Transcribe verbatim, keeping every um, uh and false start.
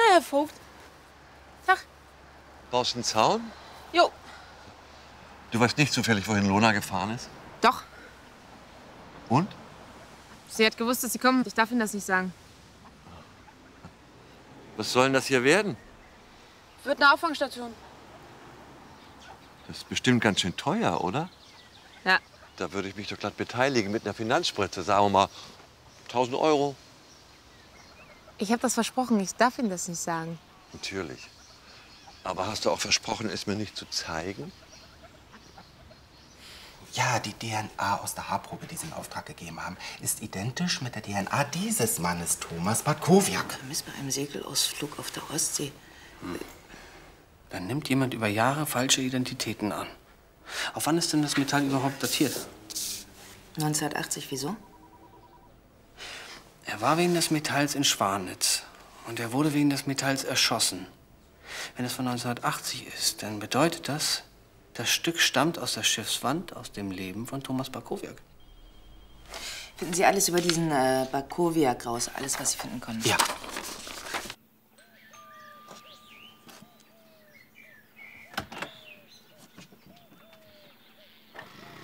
Herr Vogt. Tag. Brauchst du einen Zaun? Jo. Du weißt nicht zufällig, wohin Lona gefahren ist? Doch. Und? Sie hat gewusst, dass Sie kommen. Ich darf Ihnen das nicht sagen. Was soll denn das hier werden? Wird eine Auffangstation. Das ist bestimmt ganz schön teuer, oder? Ja. Da würde ich mich doch glatt beteiligen mit einer Finanzspritze. Sagen wir mal tausend Euro. Ich habe das versprochen. Ich darf Ihnen das nicht sagen. Natürlich. Aber hast du auch versprochen, es mir nicht zu zeigen? Ja, die D N A aus der Haarprobe, die Sie in Auftrag gegeben haben, ist identisch mit der D N A dieses Mannes, Thomas Bartkowiak. Vermisst bei einem Segelausflug auf der Ostsee. Hm. Dann nimmt jemand über Jahre falsche Identitäten an. Auf wann ist denn das Metall überhaupt datiert? neunzehnhundertachtzig, wieso? Er war wegen des Metalls in Schwanitz. Und er wurde wegen des Metalls erschossen. Wenn es von neunzehnhundertachtzig ist, dann bedeutet das, das Stück stammt aus der Schiffswand, aus dem Leben von Thomas Bartkowiak. Finden Sie alles über diesen äh, Bartkowiak raus, alles, was Sie finden konnten? Ja.